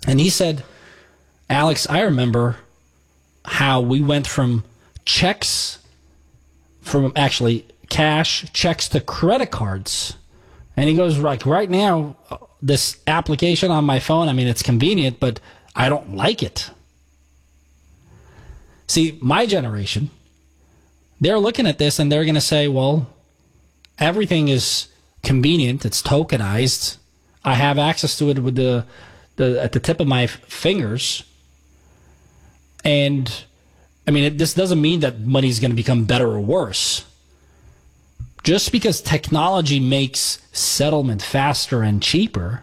And he said, Alex, I remember how we went from checks, from actually cash, checks to credit cards. And he goes, like, right now, this application on my phone, I mean, it's convenient, but I don't like it. See, my generation, they're looking at this and they're going to say, well, everything is convenient. It's tokenized. I have access to it with the at the tip of my fingers. And, I mean, this doesn't mean that money is going to become better or worse. Just because technology makes settlement faster and cheaper,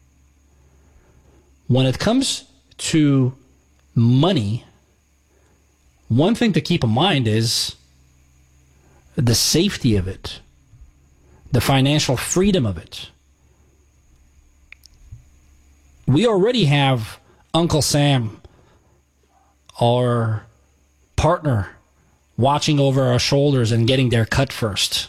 when it comes to money, one thing to keep in mind is the safety of it, the financial freedom of it. We already have Uncle Sam, our partner, watching over our shoulders and getting their cut first.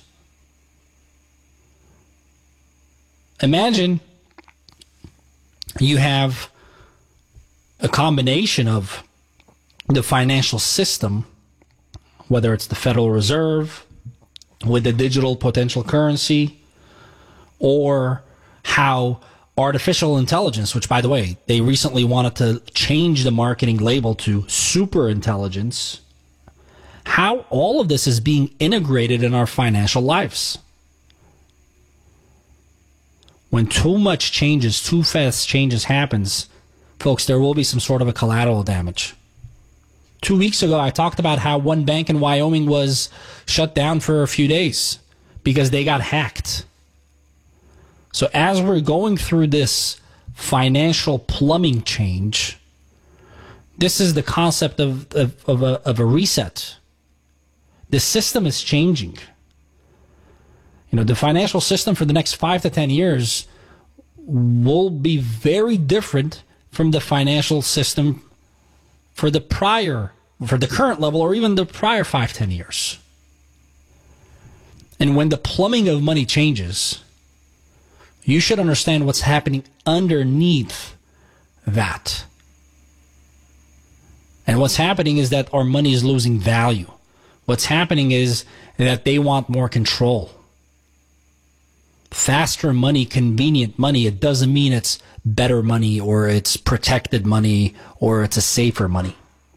Imagine you have a combination of the financial system, whether it's the Federal Reserve with the digital potential currency, or how artificial intelligence, which, by the way, they recently wanted to change the marketing label to super intelligence, how all of this is being integrated in our financial lives. When too much changes, too fast changes happens, folks, there will be some sort of a collateral damage. 2 weeks ago, I talked about how one bank in Wyoming was shut down for a few days because they got hacked. So as we're going through this financial plumbing change, this is the concept of a reset. The system is changing. You know, the financial system for the next 5 to 10 years will be very different from the financial system for the current level, or even the prior 5-10 years. And when the plumbing of money changes, you should understand what's happening underneath that. And what's happening is that our money is losing value. What's happening is that they want more control. Faster money, convenient money, it doesn't mean it's better money or it's protected money or it's a safer money.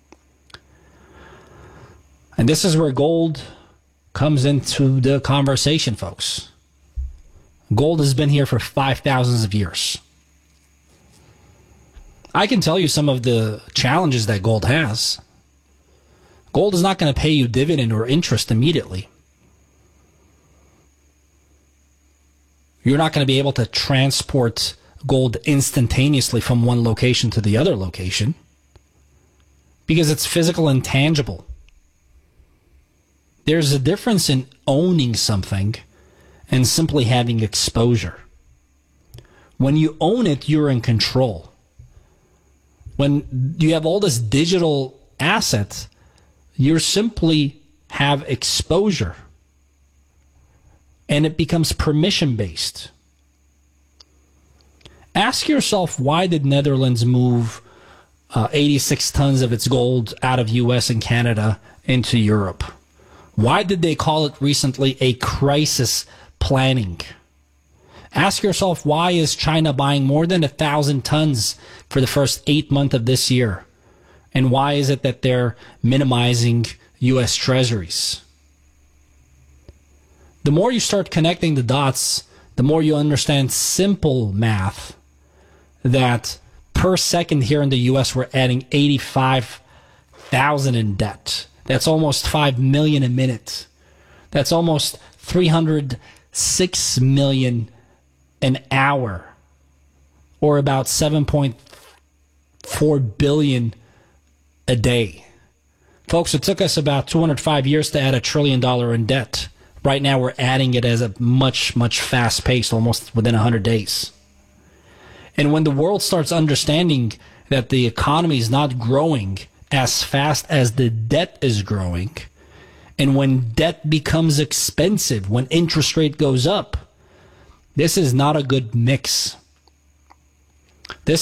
And this is where gold comes into the conversation, folks. Gold has been here for 5,000 of years. I can tell you some of the challenges that gold has. Gold is not going to pay you dividend or interest immediately. You're not going to be able to transport gold instantaneously from one location to the other location because it's physical and tangible. There's a difference in owning something and simply having exposure. When you own it, you're in control. When you have all this digital asset, you simply have exposure. And it becomes permission-based. Ask yourself, why did Netherlands move 86 tons of its gold out of U.S. and Canada into Europe? Why did they call it recently a crisis planning? Ask yourself, why is China buying more than 1,000 tons for the first 8 months of this year? And why is it that they're minimizing U.S. treasuries? The more you start connecting the dots, the more you understand simple math that per second here in the U.S. we're adding 85,000 in debt. That's almost 5 million a minute. That's almost 306 million an hour, or about 7.4 billion a day. Folks, it took us about 205 years to add $1 trillion in debt. Right now, we're adding it as a much, much fast pace, almost within 100 days. And when the world starts understanding that the economy is not growing as fast as the debt is growing, and when debt becomes expensive, when interest rate goes up, this is not a good mix. This